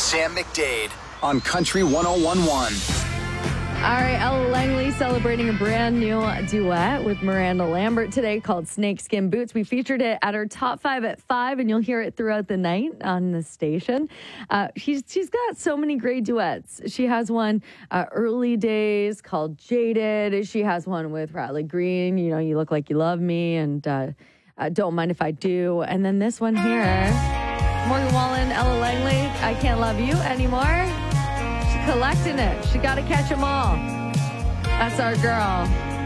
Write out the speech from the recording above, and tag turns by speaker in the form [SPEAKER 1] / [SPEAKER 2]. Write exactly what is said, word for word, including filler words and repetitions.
[SPEAKER 1] Sam McDade on Country one oh one point one.
[SPEAKER 2] All right, Ella Langley celebrating a brand new duet with Miranda Lambert today called Snakeskin Boots. We featured it at our top five at five, and you'll hear it throughout the night on the station. Uh, she's she's got so many great duets. She has one uh, early days called Jaded. She has one with Riley Green, You Know You Look Like You Love Me, and uh, uh, Don't Mind If I Do. And then this one here, Morgan Wallen, Ella Langley, I Can't Love You Anymore. Collecting it. She got to catch them all. That's our girl.